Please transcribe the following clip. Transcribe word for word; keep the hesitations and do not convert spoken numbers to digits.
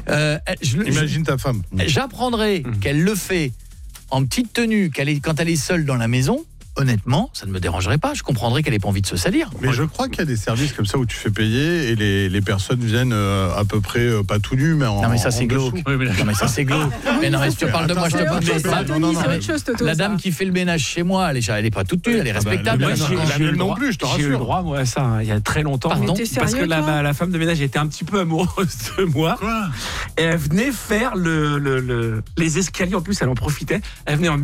Euh, je, Imagine je, ta femme. J'apprendrai mmh. qu'elle le fait en petite tenue, qu'elle est, quand elle est seule dans la maison. Honnêtement, ça ne me dérangerait pas. Je comprendrais qu'elle n'ait pas envie de se salir. Mais je crois qu'il y a des services comme ça où tu fais payer et les, les personnes viennent euh, à peu près euh, pas tout nus, mais en. Non mais ça c'est glauque. Oui, mais non mais ça c'est glauque. Mais non mais si tu parles de moi, je te parle de la dame qui fait le ménage chez moi. Elle est, elle est pas toute nue, elle est respectable. Moi, j'ai eu le non plus, je te rassure. J'ai eu le droit moi à ça hein, il y a très longtemps. Pardon. Parce que la, la femme de ménage était un petit peu amoureuse de moi. Quoi ? Et elle venait faire le, le, le, les escaliers en plus. Elle en profitait. Elle venait en